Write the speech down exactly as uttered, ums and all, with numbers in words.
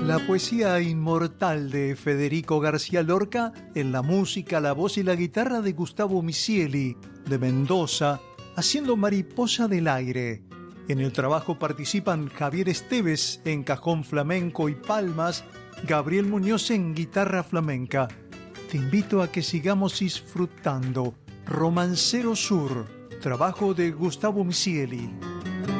La poesía inmortal de Federico García Lorca, en la música, la voz y la guitarra de Gustavo Misieli, de Mendoza, haciendo Mariposa del Aire. En el trabajo participan Javier Esteves en cajón flamenco y palmas, Gabriel Muñoz en guitarra flamenca. Te invito a que sigamos disfrutando Romancero Sur, trabajo de Gustavo Misieli.